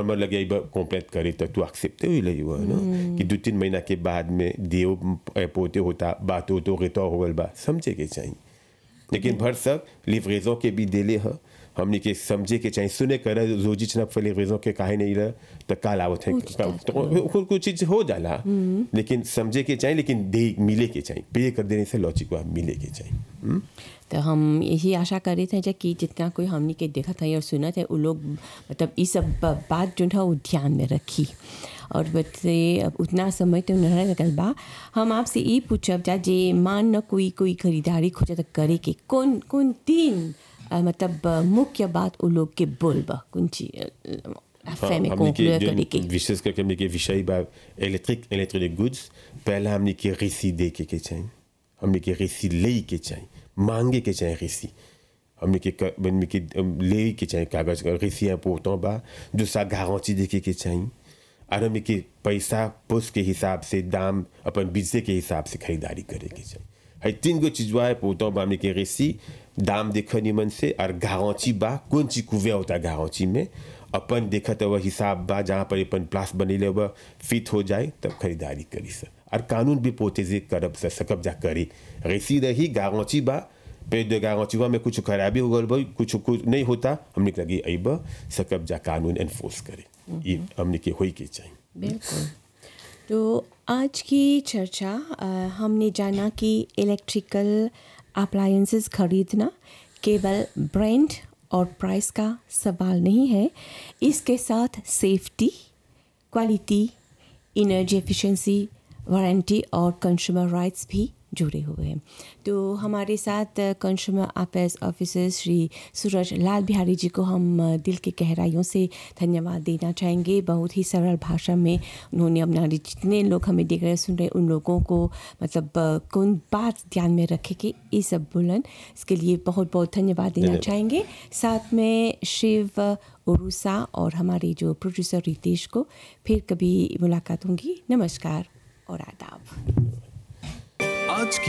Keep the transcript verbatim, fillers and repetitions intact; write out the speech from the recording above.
हमर लगे कॉम्प्लेट करे तो तू एक्सेप्ट हुई ले हुआ ना कि दो तीन महीना के बाद में देव पोते होता बात हो तो रेतो होल बा समझे के चाहिए लेकिन भर सब लिवरेजों के भी देले ह हमने के समझे के चाहिए सुने कर रोजी चना फले रेजों के काहे नहीं रहा तो काल आवत है तो कुछ चीज हो जाला लेकिन समझे के चाहिए लेकिन दे मिले के चाहिए पे कर देने से लॉजिक को मिले के चाहिए। तो हम यही आशा कर रहे थे कि जितना कोई हमने के देखा था और सुना था वो लोग मतलब ये सब बात जो था वो ध्यान में रखी और बच्चे अब उतना समय तो नहीं लगल बा। हम आपसे ये पूछब जा जे मान न कोई कोई खरीदारी खोजा तो करे के कौन कौन तीन आ, मतलब मुख्य बात वो लोग के बोलबा कौन चीज में कंक्लूड करे के विशेष करके हमने के विषय बा इलेक्ट्रिक इलेक्ट्रॉनिक गुड्स पहला हमने के रेसी दे के के चाहिए हमने के रेसी ले के चाहिए मांगे के चाहिए रेसी हमने के हमने के ले के चाहिए कागज का रेसी इम्पोर्टेंट बा दूसरा गारंटी दे के के चाहिए और हमें के पैसा पोस्ट के हिसाब से दाम अपन बिजली के हिसाब से खरीदारी करे के चाहिए है तीन गो चीज बा पोतों बा हमने के रेसी दाम देखनी मन से और गारंटी बा कौन चीज कुवे होता गारंटी में अपन देखत हुआ हिसाब बा जहाँ पर अपन प्लास बनेले हुआ फिट हो जाए तब खरीदारी करी सर और कानून भी पोते से करब सर सकब जा करी रेसी रही गारंटी बा पे de गारंटी बा में कुछ खराबी हो गल कुछ कुछ नहीं होता हमने लगी अब सकब जा कानून एनफोर्स करे ये हमने के होई के चाहिए। बिल्कुल। तो आज की चर्चा आ, हमने जाना कि इलेक्ट्रिकल अप्लायंसेस खरीदना केवल ब्रांड और प्राइस का सवाल नहीं है, इसके साथ safety, quality, energy efficiency, warranty और कंज्यूमर राइट्स भी जुड़े हुए हैं। तो हमारे साथ consumer affairs officer Shri Suraj Lal Bihari ji को हम दिल की गहराइयों से धन्यवाद देना चाहेंगे। बहुत ही सरल भाषा में उन्होंने अपना जितने लोग हमें देख रहे सुन रहे उन लोगों को मतलब कौन बात ध्यान में रखे कि ये सब बोलन, इसके लिए बहुत बहुत धन्यवाद देना चाहेंगे। साथ में शिव उरुसा और हमारे जो प्रोड्यूसर रितेश को फिर कभी मुलाकात होंगी। नमस्कार और आदाब। आज की